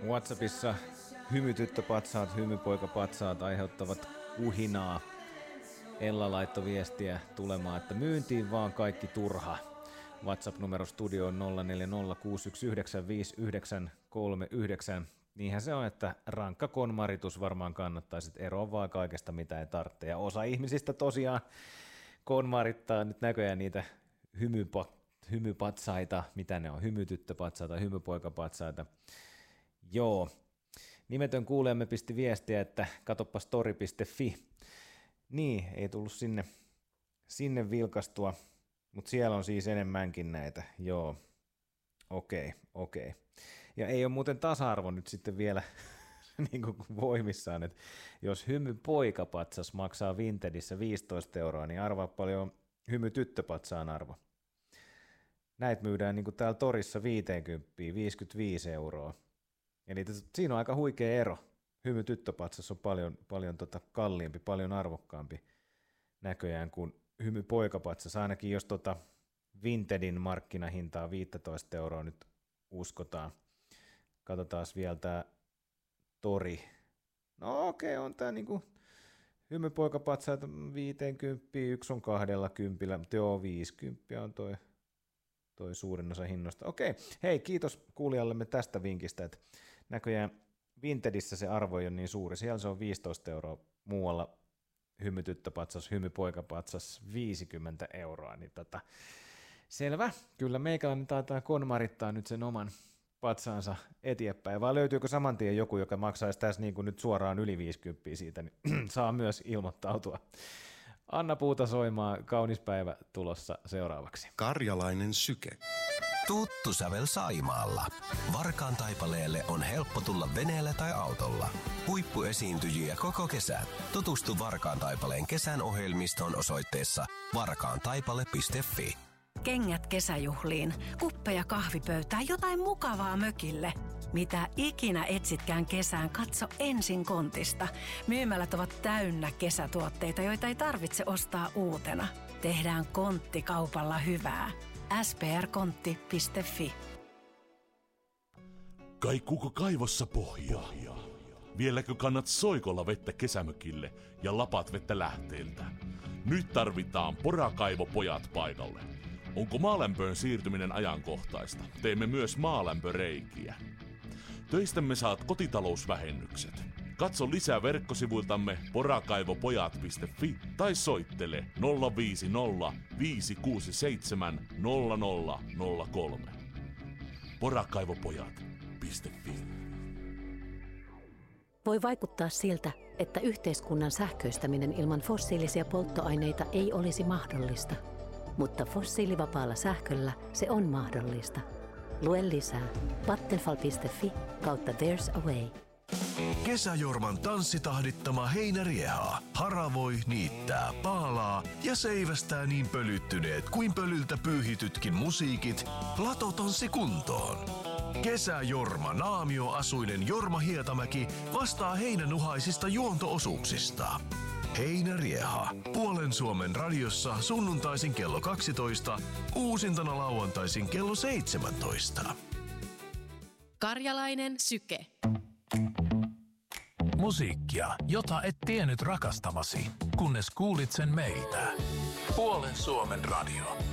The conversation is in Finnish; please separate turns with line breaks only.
WhatsAppissa hymytyttöpatsaat, hymypoikapatsaat aiheuttavat kuhinaa. Ella laittoi viestiä tulemaan, että myyntiin vaan kaikki turha. WhatsApp-numero studio on 0406195939. Niinhän se on, että rankka konmaritus varmaan kannattaisi, että eroa vaan kaikesta mitä ei tarvitse. Ja osa ihmisistä tosiaan konmarittaa nyt näköjään niitä hymypatsaita, mitä ne on, hymytyttöpatsaita, hymypoikapatsaita. Joo, nimetön kuulijamme pisti viestiä, että katoppa story.fi. Niin, ei tullut sinne vilkastua, mutta siellä on siis enemmänkin näitä, joo, okei. Ja ei ole muuten tasa-arvo nyt sitten vielä niin kuin voimissaan, että jos hymypoikapatsas maksaa Vintedissä 15 €, niin arvaa paljon hymytyttöpatsaan arvo. Näitä myydään niin kuin täällä torissa 50, 55 €. Eli siinä on aika huikea ero. Hymytyttöpatsas on paljon kalliimpi, paljon arvokkaampi näköjään kuin hymypoikapatsas. Ainakin jos Vintedin markkinahintaa 15 € nyt uskotaan. Katsotaan vielä tämä tori. No okei, on tämä niinku hymypoikapatsaita 50, yksi on 20, mutta joo 50 on toi suurin osa hinnoista. Okei, hei kiitos kuulijallemme tästä vinkistä, että näköjään Vintedissä se arvo ei ole niin suuri, siellä se on 15 €, muualla hymytyttöpatsas, hymypoikapatsas 50 €, niin selvä, kyllä meikäläinen taitaa konmarittaa nyt sen oman patsaansa eteenpäin, vai löytyykö saman tien joku, joka maksaisi tässä niin kuin nyt suoraan yli 50 siitä, niin saa myös ilmoittautua. Anna puuta soimaan, kaunis päivä tulossa seuraavaksi.
Karjalainen syke.
Tuttu sävel Saimaalla. Varkaan Taipaleelle on helppo tulla veneellä tai autolla. Huippuesiintyjiä koko kesän. Tutustu Varkaan Taipaleen kesän ohjelmistoon osoitteessa varkaantaipale.fi.
Kengät kesäjuhliin, kuppeja kahvipöytään, jotain mukavaa mökille. Mitä ikinä etsitkään kesään, katso ensin Kontista. Myymälät ovat täynnä kesätuotteita, joita ei tarvitse ostaa uutena. Tehdään Kontti kaupalla hyvää. sprkontti.fi.
Kaikuuko kaivossa pohjaa? Vieläkö kannat soikolla vettä kesämökille ja lapat vettä lähteeltä? Nyt tarvitaan Porakaivopojat paikalle. Onko maalämpöön siirtyminen ajankohtaista? Teemme myös maalämpöreikiä. Töistämme saat kotitalousvähennykset. Katso lisää verkkosivuiltamme porakaivopojat.fi tai soittele 050 567 0003. Porakaivopojat.fi.
Voi vaikuttaa siltä, että yhteiskunnan sähköistäminen ilman fossiilisia polttoaineita ei olisi mahdollista. Mutta fossiilivapaalla sähköllä se on mahdollista. Lue lisää vattenfall.fi/there's a way.
Kesäjorman tanssitahdittama heinärieha haravoi, niittää, paalaa ja seivästää niin pölyttyneet kuin pölyltä pyyhitytkin musiikit latotanssi kuntoon. Kesäjorma naamioasuinen Jorma Hietamäki vastaa heinänuhaisista juonto-osuuksista. Heinärieha. Puolen Suomen radiossa sunnuntaisin kello 12, uusintana lauantaisin kello 17.
Karjalainen syke.
Musiikkia, jota et tiennyt rakastavasi, kunnes kuulit sen meiltä. Puolen Suomen radio.